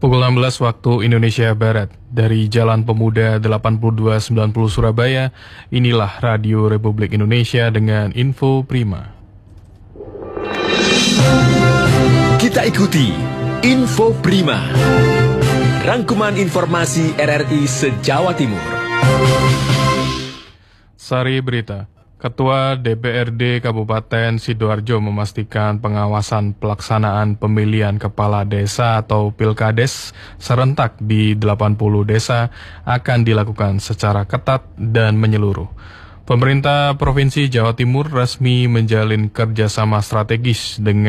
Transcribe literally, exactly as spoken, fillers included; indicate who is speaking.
Speaker 1: Pukul enam belas waktu Indonesia Barat, dari Jalan Pemuda delapan puluh dua sembilan puluh Surabaya, inilah Radio Republik Indonesia dengan info prima.
Speaker 2: Kita ikuti Info Prima, rangkuman informasi R R I se-Jawa Timur.
Speaker 1: Sari berita. Ketua D P R D Kabupaten Sidoarjo memastikan pengawasan pelaksanaan pemilihan kepala desa atau Pilkades serentak di delapan puluh desa akan dilakukan secara ketat dan menyeluruh. Pemerintah Provinsi Jawa Timur resmi menjalin kerjasama strategis dengan